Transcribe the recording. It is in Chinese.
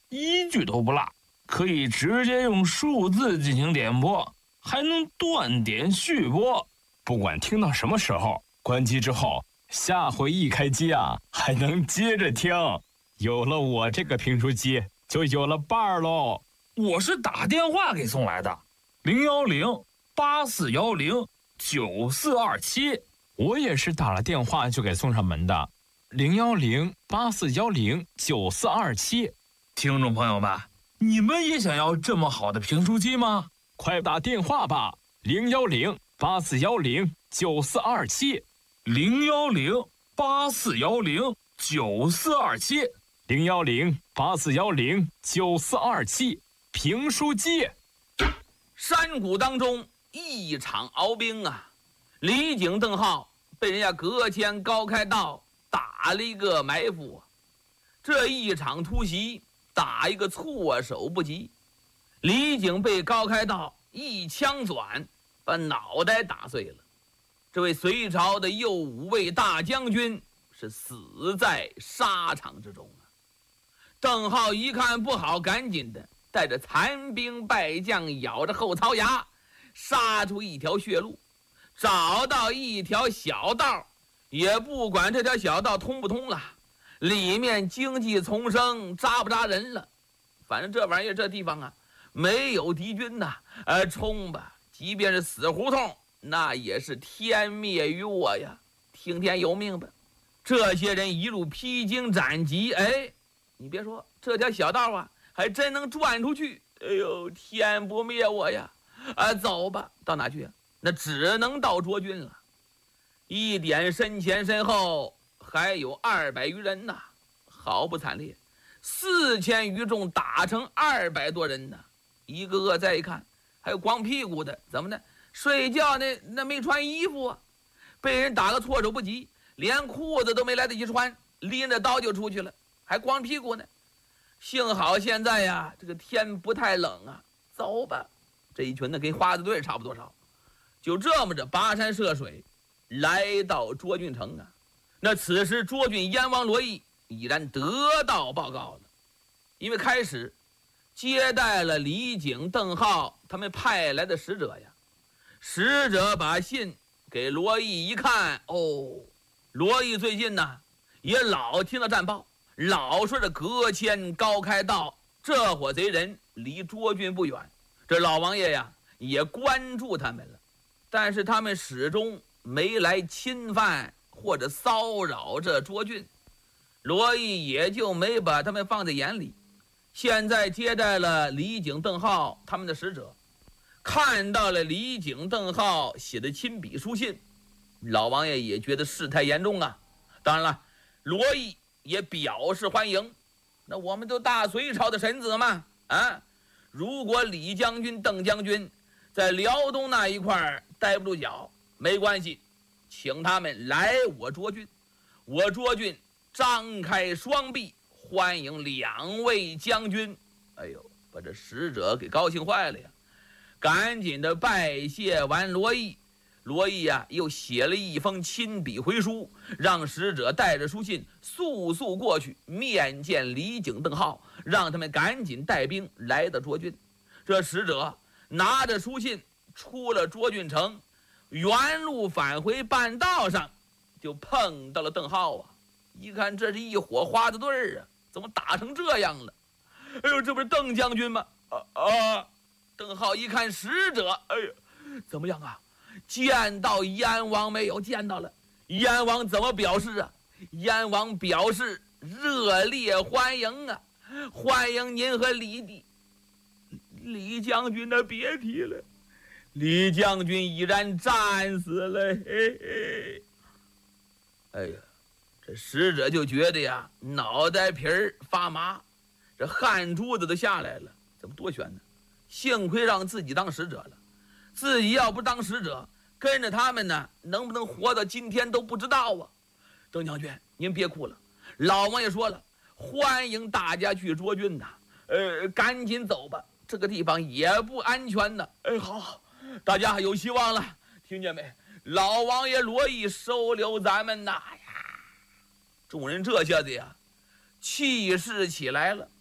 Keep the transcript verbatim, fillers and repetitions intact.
一句都不落，可以直接用数字进行点播，还能断点续播。 不管听到什么时候，关机之后，下回一开机啊，还能接着听。有了我这个评书机，就有了伴儿喽。 我是打电话给送来的，零幺零八四幺零九四二七。 我也是打了电话就给送上门的，零幺零八四幺零九四二七。 听众朋友们，你们也想要这么好的评书机吗？ 快打电话吧，零幺零八四幺零九四二七， 零幺零八四幺零九四二七， 零幺零八四幺零九四二七。评书机。 山谷当中一场鏖兵啊，李景邓浩被人家隔天高开道打了一个埋伏，这一场突袭打一个措手不及。李景被高开道一枪转，把脑袋打碎了。这位隋朝的右武卫大将军是死在沙场之中啊。邓浩一看不好，赶紧的带着残兵败将，咬着后槽牙杀出一条血路，找到一条小道，也不管这条小道通不通了，里面经济丛生，扎不扎人了，反正这玩意儿这地方啊没有敌军呐，呃，冲吧，即便是死胡同，那也是天灭于我呀，听天由命吧。这些人一路披荆斩棘，哎，你别说，这条小道啊还真能转出去。哎呦，天不灭我呀！啊，走吧，到哪去啊？那只能到涿郡了。一点身前身后还有二百余人呐，好不惨烈！四千余众打成二百多人呐，一个个再一看，还有光屁股的，怎么呢？睡觉那那没穿衣服啊，被人打个措手不及，连裤子都没来得及穿，拎着刀就出去了，还光屁股呢。幸好现在呀，这个天不太冷啊，走吧。这一群呢跟花子队差不多少，就这么着跋山涉水来到涿郡城啊。那此时涿郡燕王罗毅已然得到报告了，因为开始接待了李景、邓浩他们派来的使者呀。使者把信给罗毅一看，哦，罗毅最近呢也老听到战报，老说这隔迁高开道这伙贼人离涿郡不远，这老王爷呀也关注他们了，但是他们始终没来侵犯或者骚扰这涿郡，罗毅也就没把他们放在眼里。现在接待了李景、邓浩他们的使者，看到了李景、邓浩写的亲笔书信，老王爷也觉得事态严重啊。当然了，罗毅也表示欢迎，那我们都大隋朝的臣子嘛，啊，如果李将军、邓将军在辽东那一块待不住脚，没关系，请他们来我涿郡，我涿郡张开双臂欢迎两位将军。哎呦，把这使者给高兴坏了呀，赶紧的拜谢完罗毅，罗毅啊又写了一封亲笔回书，让使者带着书信速速过去面见李景、邓浩，让他们赶紧带兵来到涿郡。这使者拿着书信出了涿郡城，原路返回半道上就碰到了邓浩啊。一看这是一伙花子队啊，怎么打成这样了？哎呦，这不是邓将军吗？啊啊！邓浩一看使者，哎呀，怎么样啊？见到燕王没有？见到了。燕王怎么表示啊？燕王表示热烈欢迎啊，欢迎您和李帝。李将军呢，别提了，李将军已然战死了。嘿嘿。哎呀，这使者就觉得呀，脑袋皮儿发麻，这汗珠子都下来了，怎么多悬呢？幸亏让自己当使者了，自己要不当使者，跟着他们呢，能不能活到今天都不知道啊。邓将军，您别哭了，老王爷说了，欢迎大家去涿郡呐，呃，赶紧走吧，这个地方也不安全的。哎，好，大家有希望了，听见没？老王爷罗毅收留咱们呐。哎呀，众人这下子呀，气势起来了。